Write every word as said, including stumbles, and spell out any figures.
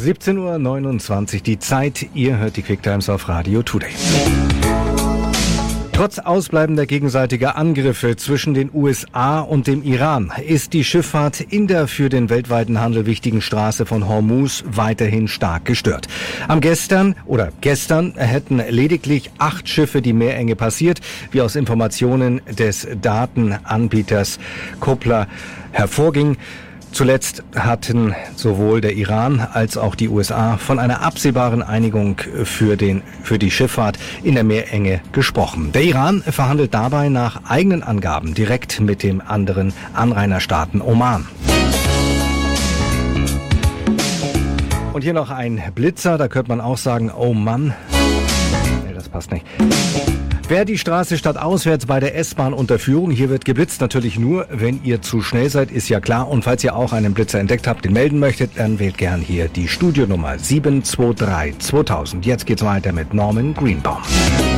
siebzehn Uhr neunundzwanzig die Zeit. Ihr hört die Quick Times auf Radio Today. Trotz ausbleibender gegenseitiger Angriffe zwischen den U S A und dem Iran ist die Schifffahrt in der für den weltweiten Handel wichtigen Straße von Hormuz weiterhin stark gestört. Am gestern oder gestern hätten lediglich acht Schiffe die Meerenge passiert, wie aus Informationen des Datenanbieters Coppler hervorging. Zuletzt hatten sowohl der Iran als auch die U S A von einer absehbaren Einigung für, den, für die Schifffahrt in der Meerenge gesprochen. Der Iran verhandelt dabei nach eigenen Angaben direkt mit dem anderen Anrainerstaaten Oman. Und hier noch ein Blitzer, da könnte man auch sagen, oh Mann. Nee, das passt nicht. Wer die Straße stadtauswärts bei der S-Bahn-Unterführung, hier wird geblitzt, natürlich nur, wenn ihr zu schnell seid, ist ja klar. Und falls ihr auch einen Blitzer entdeckt habt, den melden möchtet, dann wählt gern hier die Studionummer sieben zwei drei zweitausend. Jetzt geht's weiter mit Norman Greenbaum.